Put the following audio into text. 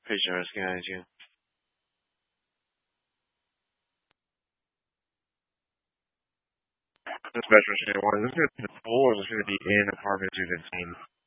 Patient rescue 92. Dispatch rescue 1. Is this going to be the pool or is this going to be in apartment 215?